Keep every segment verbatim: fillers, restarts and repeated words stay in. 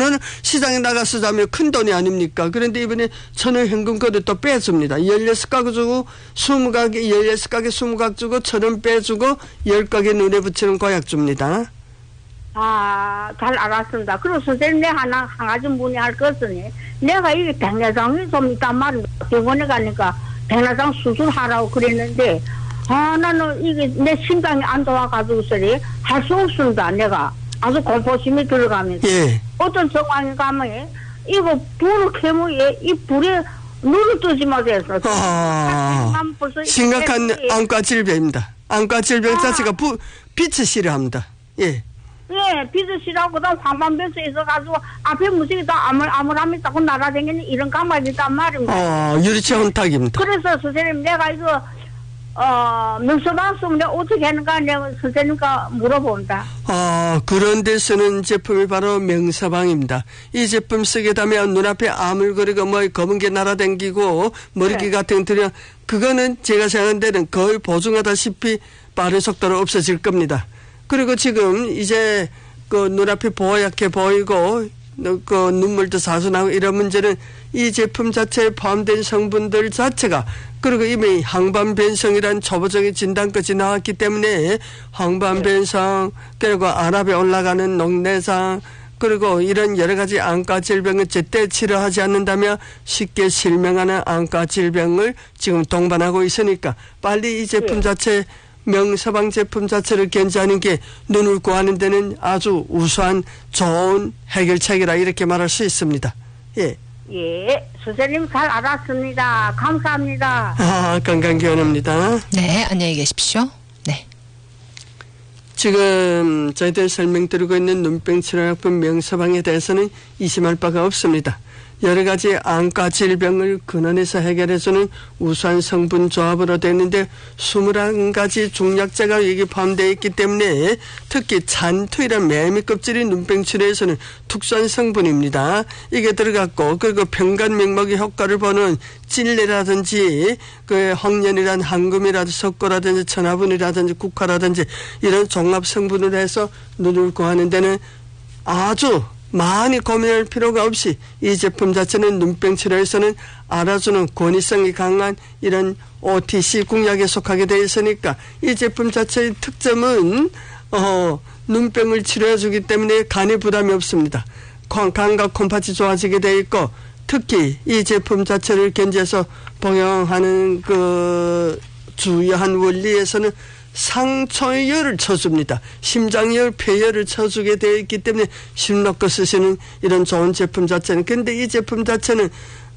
원을 시장에 나가 쓰자면 큰 돈이 아닙니까? 그런데 이번에 천원 현금거를 또 빼줍니다. 열여섯 가구 주고 스무 가게, 열여섯 가게 스무 가구 주고 천 원 빼주고 열 가게 눈에 붙이는 고약 줍니다. 아, 잘 알았습니다. 그리고 선생님, 내 하나, 한 가지 문의할 것은, 내가 이게 백내장이 좀 있단 말입니다. 병원에 가니까 백내장 수술하라고 그랬는데, 아, 나는 이게 내 심장이 안 좋아가지고서리 할 수 없습니다. 내가 아주 공포심이 들어가면서. 예. 어떤 정황에 가면, 이거 불을 켜면 이 불에 눈을 뜨지 못해서. 아, 심각한 안과 질병입니다. 안과 질병 자체가 부, 빛을 싫어합니다. 예. 예, 빛을 싫어하고, 다 황반변수 있어가지고, 앞에 무식이 다 아물, 아물함이 자꾸 날아다니는 이런 감각이 있단 말입니다. 어, 유리체 혼탁입니다. 그래서 선생님, 내가 이거, 어, 명서방 쓰면 내가 어떻게 하는가, 내가 선생님과 물어본다. 아, 그런 데 쓰는 제품이 바로 명서방입니다. 이 제품 쓰게 되면 눈앞에 아물거리고 뭐 검은 게 날아다니고 머리기 네. 같은 거 들여, 그거는 제가 생각하는 데는 거의 보증하다시피 빠른 속도로 없어질 겁니다. 그리고 지금 이제 그 눈앞이 보약해 보이고 그 눈물도 자주 나고 이런 문제는 이 제품 자체에 포함된 성분들 자체가 그리고 이미 항반변성이란 초보적인 진단까지 나왔기 때문에 항반변성 그리고 안압에 올라가는 녹내장 그리고 이런 여러 가지 안과 질병을 제때 치료하지 않는다면 쉽게 실명하는 안과 질병을 지금 동반하고 있으니까 빨리 이 제품 자체 명서방 제품 자체를 견지하는 게 눈을 구하는 데는 아주 우수한 좋은 해결책이라 이렇게 말할 수 있습니다. 예. 예, 선생님 잘 알았습니다. 감사합니다. 아, 건강기원입니다. 네, 안녕히 계십시오. 네. 지금 저희들 설명드리고 있는 눈병 치료약품 명서방에 대해서는 의심할 바가 없습니다. 여러 가지 안과 질병을 근원에서 해결해주는 우수한 성분 조합으로 되는데 이십일 가지 중약자가 여기 포함되어 있기 때문에 특히 잔투이란 매미 껍질이 눈병 치료에서는 특수한 성분입니다. 이게 들어갔고 그리고 평간 명목의 효과를 보는 찔레라든지 그 홍련이란 황금이라든지 석고라든지 천화분이라든지 국화라든지 이런 종합 성분을 해서 눈을 구하는 데는 아주 많이 고민할 필요가 없이 이 제품 자체는 눈병 치료에서는 알아주는 권위성이 강한 이런 오티씨 공약에 속하게 되어 있으니까 이 제품 자체의 특점은 어, 눈병을 치료해 주기 때문에 간에 부담이 없습니다. 간과 콩팥이 좋아지게 되어 있고 특히 이 제품 자체를 견지해서 복용하는 그 주요한 원리에서는 상초의 열을 쳐줍니다. 심장열, 폐열을 쳐주게 되어 있기 때문에 심놓고 쓰시는 이런 좋은 제품 자체는 근데 이 제품 자체는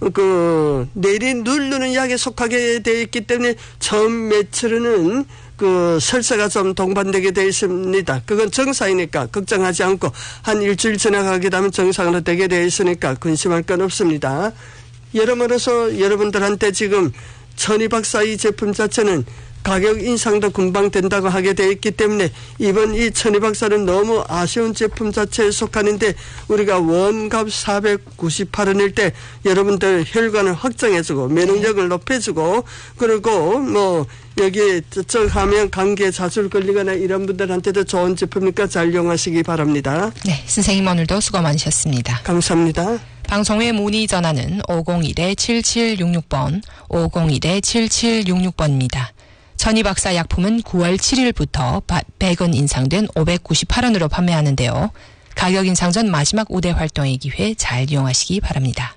그 내리 누르는 약에 속하게 되어 있기 때문에 처음 매치르는 그 설사가 좀 동반되게 되어 있습니다. 그건 정상이니까 걱정하지 않고 한 일주일 지나가게 되면 정상으로 되게 되어 있으니까 근심할 건 없습니다. 여러모로서 여러분들한테 지금 천희 박사 이 제품 자체는 가격 인상도 금방 된다고 하게 되어 있기 때문에 이번 이 천희 박사는 너무 아쉬운 제품 자체에 속하는데 우리가 원값 사백구십팔 원일 때 여러분들 혈관을 확장해주고 면역력을 높여주고 그리고 뭐 여기 저쪽 하면 감기에 자주 걸리거나 이런 분들한테도 좋은 제품이니까 잘 이용하시기 바랍니다. 네, 선생님 오늘도 수고 많으셨습니다. 감사합니다. 방송 후에 문의 전화는 오공일 칠칠육육 번 오공일 칠칠육육 번입니다. 천희 박사 약품은 구월 칠일부터 백 원 인상된 오백구십팔 원으로 판매하는데요. 가격 인상 전 마지막 우대 활동의 기회 잘 이용하시기 바랍니다.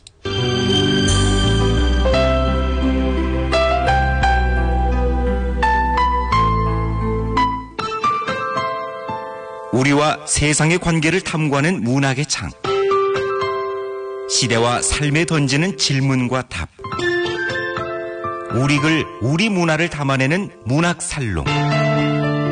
우리와 세상의 관계를 탐구하는 문학의 창. 시대와 삶에 던지는 질문과 답. 우리 글, 우리 문화를 담아내는 문학살롱.